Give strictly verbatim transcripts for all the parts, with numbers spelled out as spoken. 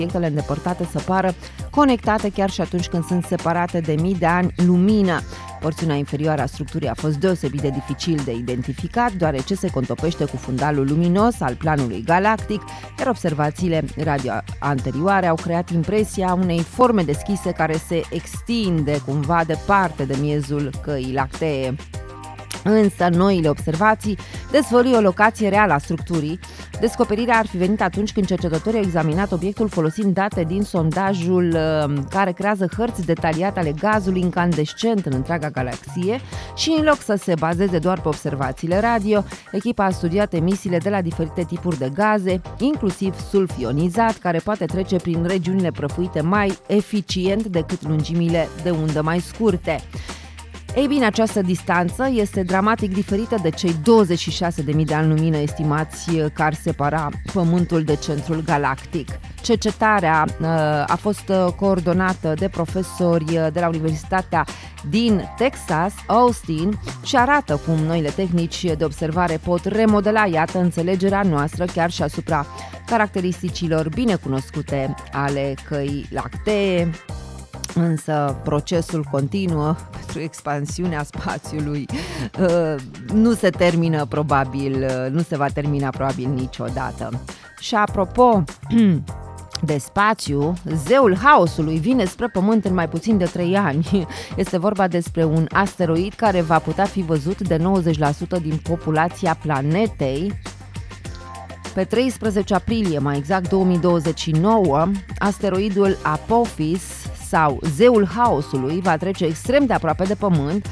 obiectele îndepărtate să pară conectate chiar și atunci când sunt separate de mii de ani lumină. Porțiunea inferioară a structurii a fost deosebit de dificil de identificat, deoarece se contopește cu fundalul luminos al planului galactic, iar observațiile radio anterioare au creat impresia unei forme deschise care se extinde cumva departe de miezul căii lactee. Însă, noile observații dezvăluie o locație reală a structurii. Descoperirea ar fi venit atunci când cercetătorii au examinat obiectul folosind date din sondajul care creează hărți detaliate ale gazului incandescent în întreaga galaxie și, în loc să se bazeze doar pe observațiile radio, echipa a studiat emisiile de la diferite tipuri de gaze, inclusiv sulf ionizat, care poate trece prin regiunile prăfuite mai eficient decât lungimile de undă mai scurte. Ei bine, această distanță este dramatic diferită de cei douăzeci și șase de mii de ani lumină estimați că ar separa Pământul de centrul galactic. Cercetarea uh, a fost coordonată de profesori de la Universitatea din Texas, Austin, și arată cum noile tehnici de observare pot remodela, iată, înțelegerea noastră chiar și asupra caracteristicilor binecunoscute ale căii lactee. Însă procesul continuă pentru expansiunea spațiului. Nu se termină probabil, nu se va termina probabil niciodată. Și apropo de spațiu, zeul haosului vine spre Pământ în mai puțin de trei ani. Este vorba despre un asteroid care va putea fi văzut de nouăzeci la sută din populația planetei. Pe treisprezece aprilie, mai exact două mii douăzeci și nouă, asteroidul Apophis sau zeul haosului va trece extrem de aproape de Pământ,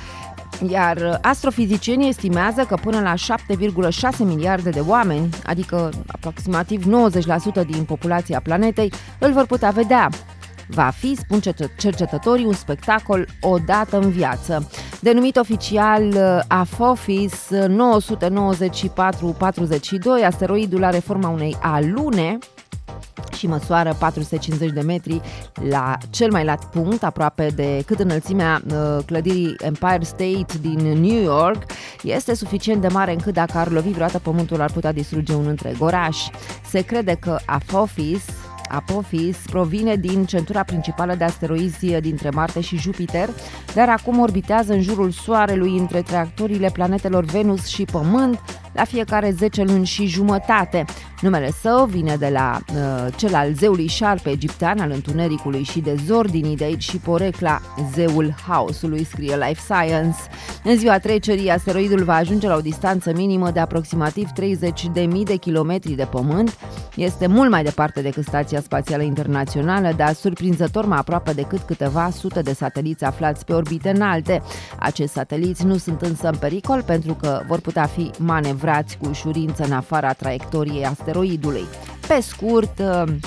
iar astrofizicienii estimează că până la șapte virgulă șase miliarde de oameni, adică aproximativ nouăzeci la sută din populația planetei, îl vor putea vedea. Va fi, spun cercetătorii, un spectacol odată în viață. Denumit oficial Apophis nouă sute nouăzeci și patru patruzeci și doi, asteroidul are forma unei alune și măsoară patru sute cincizeci de metri la cel mai lat punct, aproape de cât înălțimea uh, clădirii Empire State din New York. Este suficient de mare încât dacă ar lovi vreodată Pământul ar putea distruge un întreg oraș. Se crede că Apophis Apophis provine din centura principală de asteroizi dintre Marte și Jupiter, dar acum orbitează în jurul Soarelui între traiectoriile planetelor Venus și Pământ la fiecare zece luni și jumătate. Numele său vine de la uh, cel al zeului șarpe egiptean al întunericului și dezordinii, de aici și porecla zeul haosului, scrie Life Science. În ziua trecerii, asteroidul va ajunge la o distanță minimă de aproximativ treizeci de mii de kilometri de Pământ. Este mult mai departe decât Stația Spațială Internațională, dar surprinzător mai aproape decât câteva sute de sateliți aflați pe orbite înalte. Acești sateliți nu sunt însă în pericol pentru că vor putea fi manevrați cu ușurință în afara traiectoriei asteroidului. Pe scurt,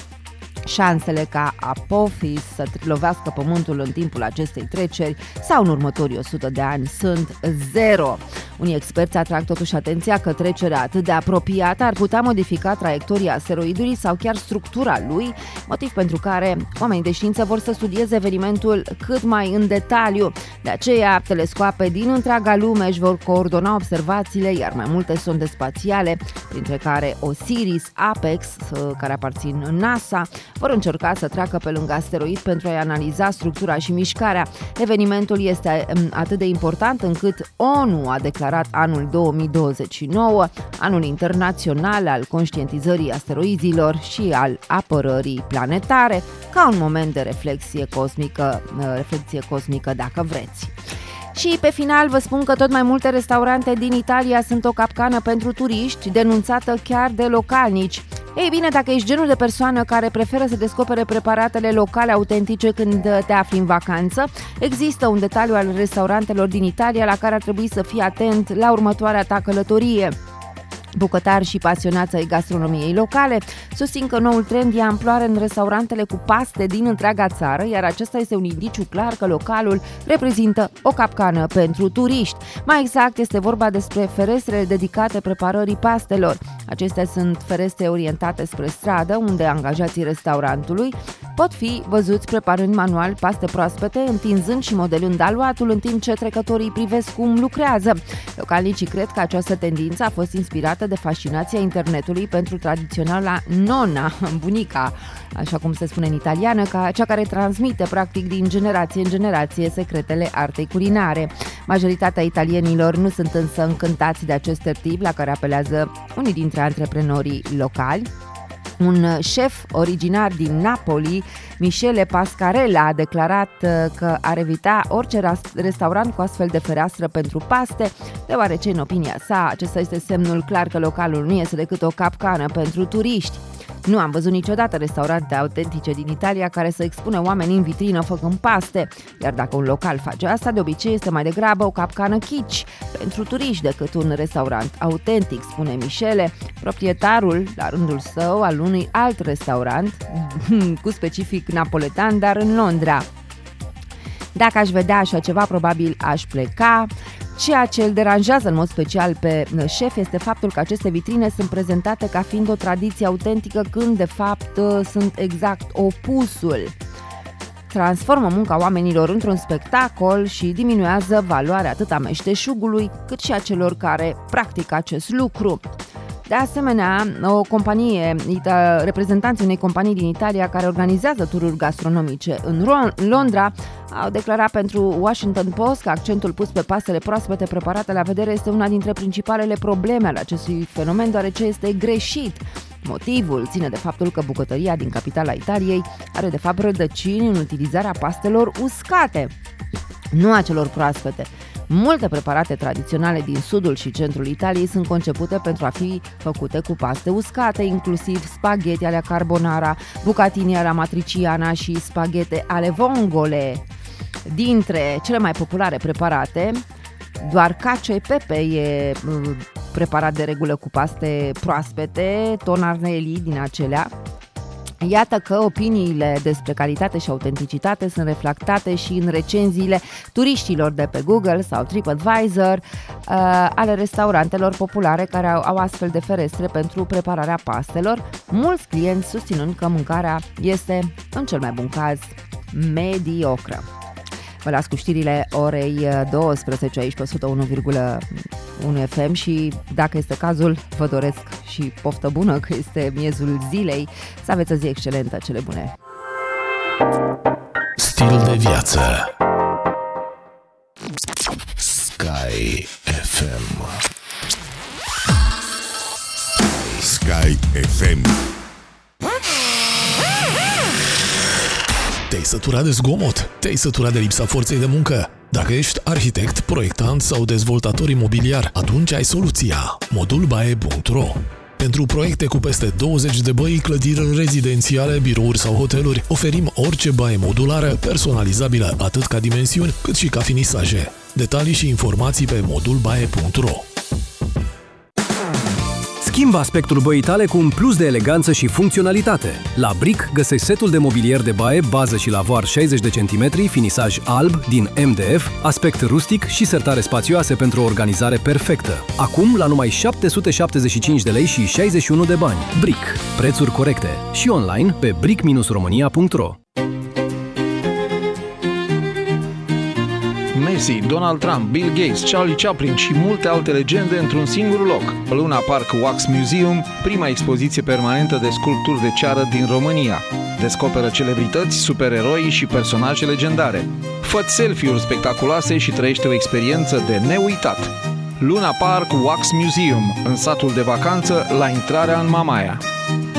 șansele ca Apophis să lovească Pământul în timpul acestei treceri sau în următorii o sută de ani sunt zero. Unii experți atrag totuși atenția că trecerea atât de apropiată ar putea modifica traiectoria asteroidului sau chiar structura lui, motiv pentru care oamenii de știință vor să studieze evenimentul cât mai în detaliu. De aceea, telescoape din întreaga lume își vor coordona observațiile, iar mai multe sonde spațiale, printre care Osiris, Apex, care aparțin NASA, vor încerca să treacă pe lângă asteroid pentru a-i analiza structura și mișcarea. Evenimentul este atât de important încât O N U a declarat anul două mii douăzeci și nouă, anul internațional al conștientizării asteroizilor și al apărării planetare, ca un moment de reflexie cosmică, reflexie cosmică dacă vreți. Și pe final vă spun că tot mai multe restaurante din Italia sunt o capcană pentru turiști, denunțată chiar de localnici. Ei bine, dacă ești genul de persoană care preferă să descopere preparatele locale autentice când te afli în vacanță, există un detaliu al restaurantelor din Italia la care ar trebui să fii atent la următoarea ta călătorie. Bucătari și pasionați ai gastronomiei locale susțin că noul trend ia amploare în restaurantele cu paste din întreaga țară, iar acesta este un indiciu clar că localul reprezintă o capcană pentru turiști. Mai exact, este vorba despre ferestrele dedicate preparării pastelor. Acestea sunt ferestre orientate spre stradă, unde angajații restaurantului pot fi văzuți preparând manual paste proaspete, întinzând și modelând aluatul, în timp ce trecătorii privesc cum lucrează. Localnicii cred că această tendință a fost inspirată de fascinația internetului pentru tradiționala nonna, bunica, așa cum se spune în italiană, ca cea care transmite practic din generație în generație secretele artei culinare. Majoritatea italienilor nu sunt însă încântați de acest tip la care apelează unii dintre antreprenorii locali. Un șef originar din Napoli, Michele Pascarella, a declarat că ar evita orice restaurant cu astfel de fereastră pentru paste, deoarece, în opinia sa, acesta este semnul clar că localul nu este decât o capcană pentru turiști. Nu am văzut niciodată restaurante autentice din Italia care să expună oamenii în vitrină făcând paste, iar dacă un local face asta, de obicei este mai degrabă o capcană kitsch pentru turiști decât un restaurant autentic, spune Michele, proprietarul, la rândul său, al unui alt restaurant cu specific napoletan, dar în Londra. Dacă aș vedea așa ceva, probabil aș pleca. Ceea ce îl deranjează în mod special pe șef este faptul că aceste vitrine sunt prezentate ca fiind o tradiție autentică, când de fapt sunt exact opusul. Transformă munca oamenilor într-un spectacol și diminuează valoarea atât a meșteșugului cât și a celor care practică acest lucru. De asemenea, o companie, reprezentanții unei companii din Italia care organizează tururi gastronomice în Londra au declarat pentru Washington Post că accentul pus pe pastele proaspete preparate la vedere este una dintre principalele probleme ale acestui fenomen, deoarece este greșit. Motivul ține de faptul că bucătăria din capitala Italiei are de fapt rădăcini în utilizarea pastelor uscate, nu a celor proaspete. Multe preparate tradiționale din sudul și centrul Italiei sunt concepute pentru a fi făcute cu paste uscate, inclusiv spaghetti alle carbonara, bucatini alla matriciana și spaghete alle vongole. Dintre cele mai populare preparate, doar cacio e pepe e preparat de regulă cu paste proaspete, tonarelli din acelea. Iată că opiniile despre calitate și autenticitate sunt reflectate și în recenziile turiștilor de pe Google sau TripAdvisor uh, ale restaurantelor populare care au, au astfel de ferestre pentru prepararea pastelor, mulți clienți susținând că mâncarea este, în cel mai bun caz, mediocră. Vă las cu știrile orei douăsprezece aici pe o sută unu virgulă unu F M și, dacă este cazul, vă doresc și poftă bună, că este miezul zilei. Să aveți o zi excelentă, cele bune! Stil de viață Sky F M. Sky F M. Te-ai săturat de zgomot? Te-ai săturat de lipsa forței de muncă? Dacă ești arhitect, proiectant sau dezvoltator imobiliar, atunci ai soluția. modulbae punct ro. Pentru proiecte cu peste douăzeci de băi, clădiri rezidențiale, birouri sau hoteluri, oferim orice baie modulară, personalizabilă atât ca dimensiuni cât și ca finisaje. Detalii și informații pe modulbae punct ro. Schimbă aspectul băii tale cu un plus de eleganță și funcționalitate. La Brick găsești setul de mobilier de baie, bază și lavoar șaizeci de centimetri, finisaj alb din M D F, aspect rustic și sertare spațioase pentru o organizare perfectă. Acum la numai șapte sute șaptezeci și cinci de lei și șaizeci și unu de bani. Brick. Prețuri corecte. Și online pe brick românia punct ro. Messi, Donald Trump, Bill Gates, Charlie Chaplin și multe alte legende într-un singur loc. Luna Park Wax Museum, prima expoziție permanentă de sculpturi de ceară din România. Descoperă celebrități, supereroi și personaje legendare. Fă-ți selfie-uri spectaculoase și trăiește o experiență de neuitat. Luna Park Wax Museum, în satul de vacanță, la intrarea în Mamaia.